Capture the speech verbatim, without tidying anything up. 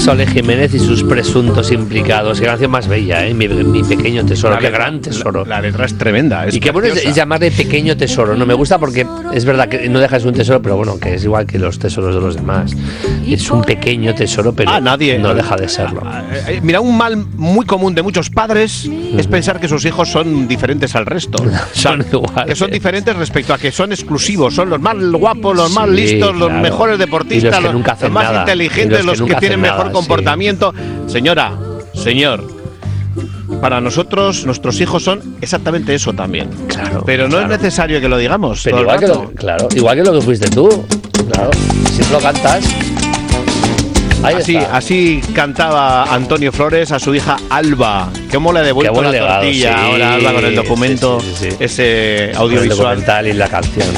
Sole Jiménez y sus presuntos implicados. Qué canción más bella, ¿eh? Mi, mi pequeño tesoro, la qué letra, gran tesoro. La, la letra es tremenda. Es y qué bueno es, es llamarle pequeño tesoro. No me gusta porque es verdad que no deja de ser un tesoro, pero bueno, que es igual que los tesoros de los demás. Es un pequeño tesoro, pero ah, nadie, no deja de serlo. Eh, mira, un mal muy común de muchos padres uh-huh. es pensar que sus hijos son diferentes al resto. Son iguales. Que son diferentes respecto a que son exclusivos, son los más guapos, los más sí, listos, claro. los mejores deportistas, los, los, los más nada. inteligentes, los que, los que tienen mejor nada, comportamiento. Sí. Señora, señor, para nosotros, nuestros hijos son exactamente eso también. Claro, pero no claro. es necesario que lo digamos. Pero igual que lo, claro, igual que lo que fuiste tú. Claro, si tú lo cantas. Ahí así, está. así cantaba Antonio Flores a su hija Alba. ¿Cómo le ha devuelto la legado, tortilla? Sí, ahora Alba con el documento, sí, sí, sí, sí. ese audiovisual. El documental y la canción.